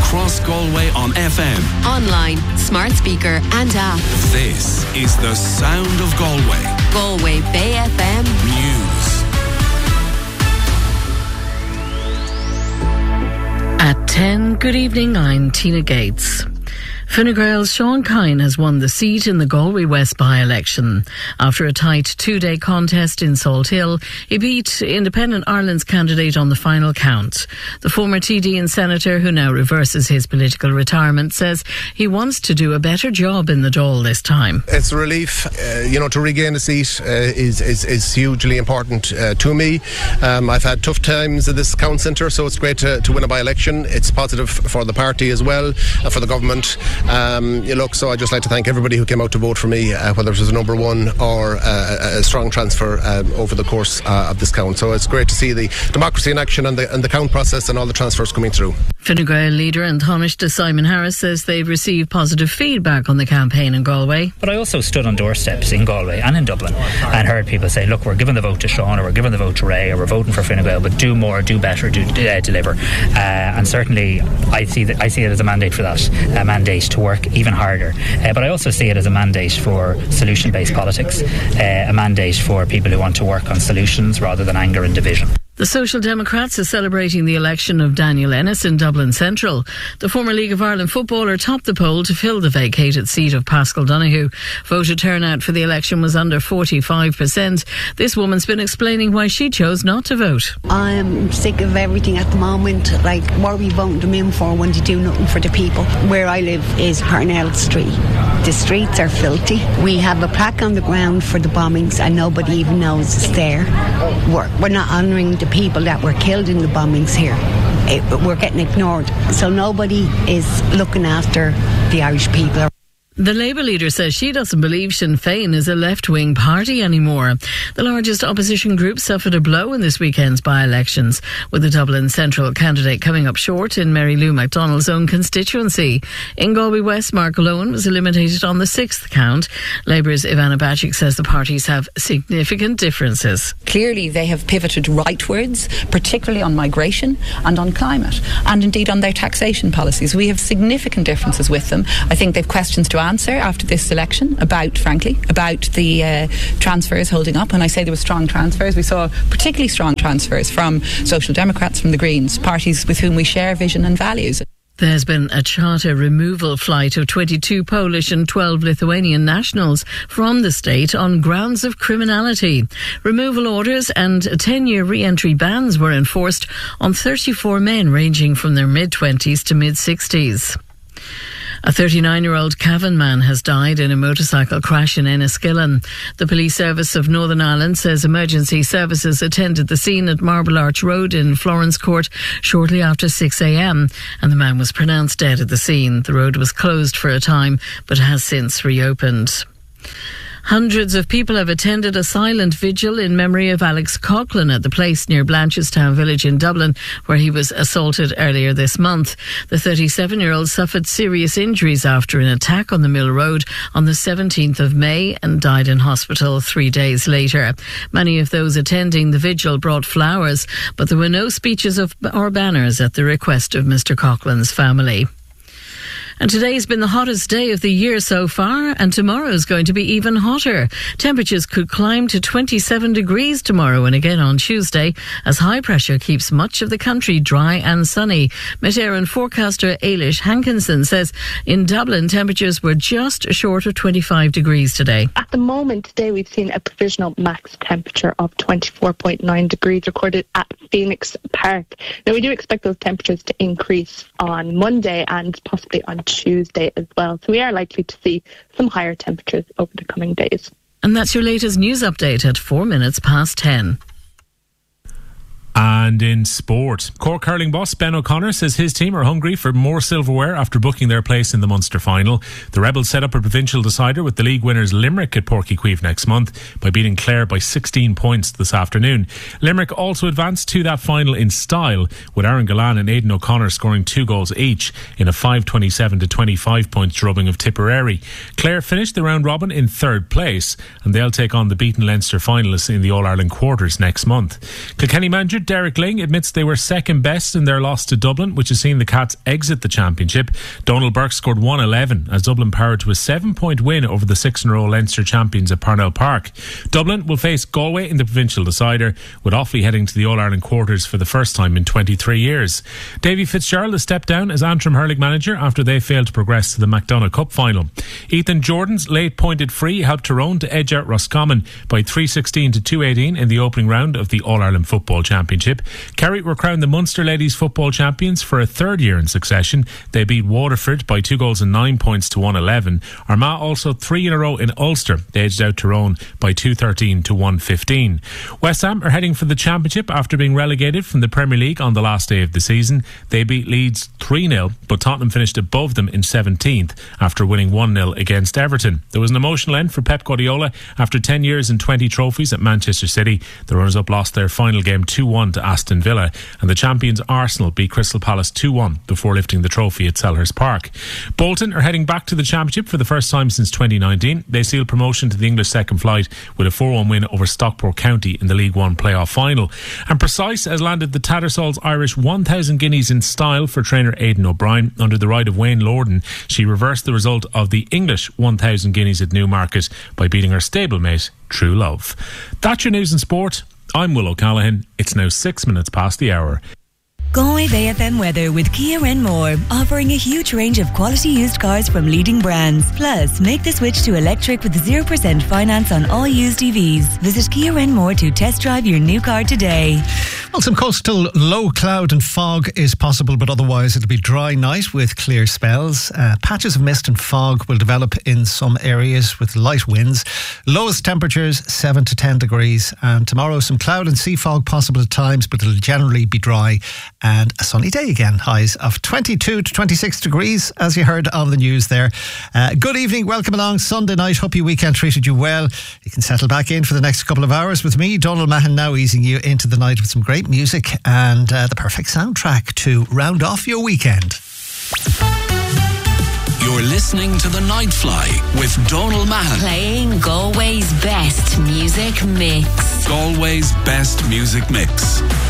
across Galway on FM, online, smart speaker and app. this is the sound of Galway. Galway Bay FM News. At 10, good evening, I'm Tina Gates. Fine Gael's Sean Kine has won the seat in the Galway West by-election. After a tight two-day contest in Salthill, he beat Independent Ireland's candidate on the final count. The former TD and Senator, who now reverses his political retirement, says he wants to do a better job in the Dáil this time. It's a relief, to regain a seat is hugely important to me. I've had tough times at this count centre, so it's great to win a by-election. It's positive for the party as well, for the government. So I'd just like to thank everybody who came out to vote for me, whether it was a number one or a strong transfer over the course of this count. So it's great to see the democracy in action and the count process and all the transfers coming through. Fine Gael leader and Taoiseach Simon Harris says they've received positive feedback on the campaign in Galway. But I also stood on doorsteps in Galway and in Dublin and heard people say, look, we're giving the vote to Sean, or we're giving the vote to Ray, or we're voting for Fine Gael, but do more, do better, deliver. And certainly I see it as a mandate for that, a mandate to work even harder. But I also see it as a mandate for solution-based politics, a mandate for people who want to work on solutions rather than anger and division. The Social Democrats are celebrating the election of Daniel Ennis in Dublin Central. The former League of Ireland footballer topped the poll to fill the vacated seat of Pascal Donoghue. Voter turnout for the election was under 45%. This woman's been explaining why she chose not to vote. I'm sick of everything at the moment. Like, what are we voting them in for when they do nothing for the people? Where I live is Parnell Street. The streets are filthy. We have a plaque on the ground for the bombings and nobody even knows it's there. We're not honouring the people that were killed in the bombings here. We're getting ignored. So nobody is looking after the Irish people. The Labour leader says she doesn't believe Sinn Féin is a left-wing party anymore. The largest opposition group suffered a blow in this weekend's by-elections, with the Dublin Central candidate coming up short in Mary Lou MacDonald's own constituency. In Galway West, Mark Lohan was eliminated on the sixth count. Labour's Ivana Bacik says the parties have significant differences. Clearly they have pivoted rightwards, particularly on migration and on climate, and indeed on their taxation policies. We have significant differences with them. I think they've questions to answer after this election about the transfers holding up. And I say there were strong transfers. We saw particularly strong transfers from Social Democrats, from the Greens, parties with whom we share vision and values. There's been a charter removal flight of 22 Polish and 12 Lithuanian nationals from the state on grounds of criminality. Removal orders and 10-year re-entry bans were enforced on 34 men ranging from their mid-20s to mid-60s. A 39-year-old Cavan man has died in a motorcycle crash in Enniskillen. The Police Service of Northern Ireland says emergency services attended the scene at Marble Arch Road in Florence Court shortly after 6 a.m. and the man was pronounced dead at the scene. The road was closed for a time but has since reopened. Hundreds of people have attended a silent vigil in memory of Alex Coughlin at the place near Blanchestown village in Dublin, where he was assaulted earlier this month. The 37-year-old suffered serious injuries after an attack on the Mill Road on the 17th of May and died in hospital 3 days later. Many of those attending the vigil brought flowers, but there were no speeches or banners at the request of Mr. Coughlin's family. And today's been the hottest day of the year so far, and tomorrow is going to be even hotter. Temperatures could climb to 27 degrees tomorrow and again on Tuesday, as high pressure keeps much of the country dry and sunny. Met Éireann forecaster Ailish Hankinson says in Dublin temperatures were just short of 25 degrees today. At the moment today we've seen a provisional max temperature of 24.9 degrees recorded at Phoenix Park. Now we do expect those temperatures to increase on Monday and possibly on Tuesday as well. So we are likely to see some higher temperatures over the coming days. And that's your latest news update at 4 minutes past 10. And in sport, Cork hurling boss Ben O'Connor says his team are hungry for more silverware after booking their place in the Munster final. The Rebels set up a provincial decider with the league winners Limerick at Páirc Uí Chaoimh next month by beating Clare by 16 points this afternoon. Limerick also advanced to that final in style, with Aaron Gillan and Aidan O'Connor scoring 2 goals each in a 5-27 to 25 points drubbing of Tipperary. Clare finished the round robin in third place, and they'll take on the beaten Leinster finalists in the All-Ireland quarters next month. Kilkenny manager Injured Derek Ling admits they were second best in their loss to Dublin, which has seen the Cats exit the championship. Donald Burke scored 111 as Dublin powered to a 7-point win over the 6-in-a-row Leinster champions at Parnell Park. Dublin will face Galway in the provincial decider, with Offaly heading to the All-Ireland quarters for the first time in 23 years. Davy Fitzgerald has stepped down as Antrim hurling manager after they failed to progress to the McDonagh Cup final. Ethan Jordan's late pointed free helped Tyrone to edge out Roscommon by 316 to 218 in the opening round of the All-Ireland Football Championship. Kerry were crowned the Munster Ladies Football Champions for a third year in succession. They beat Waterford by 2 goals and 9 points to 111. Armagh also 3 in a row in Ulster. They edged out Tyrone by 213 to 115. West Ham are heading for the Championship after being relegated from the Premier League on the last day of the season. They beat Leeds 3-0, but Tottenham finished above them in 17th after winning 1-0 against Everton. There was an emotional end for Pep Guardiola after 10 years and 20 trophies at Manchester City. The runners-up lost their final game 2-1 to Aston Villa, and the champions Arsenal beat Crystal Palace 2-1 before lifting the trophy at Selhurst Park. Bolton are heading back to the Championship for the first time since 2019. They sealed promotion to the English second flight with a 4-1 win over Stockport County in the League One playoff final. And Precise has landed the Tattersalls Irish 1,000 guineas in style for trainer Aidan O'Brien. Under the ride of Wayne Lorden, she reversed the result of the English 1,000 guineas at Newmarket by beating her stablemate True Love. That's your news and sport. I'm Will O'Callaghan. It's now 6 minutes past the hour. Galway Bay FM weather with Kia Renmore, offering a huge range of quality used cars from leading brands. Plus, make the switch to electric with 0% finance on all used EVs. Visit Kia Renmore to test drive your new car today. Well, some coastal low cloud and fog is possible, but otherwise it'll be dry night with clear spells. Patches of mist and fog will develop in some areas with light winds. Lowest temperatures 7 to 10 degrees. And tomorrow some cloud and sea fog possible at times, but it'll generally be dry and a sunny day again. Highs of 22 to 26 degrees, as you heard on the news there. Good evening, welcome along. Sunday night, hope your weekend treated you well. You can settle back in for the next couple of hours with me, Donald Mahon, now easing you into the night with some great music and the perfect soundtrack to round off your weekend. You're listening to The Nightfly with Donald Mahon. Playing Galway's best music mix. Galway's best music mix.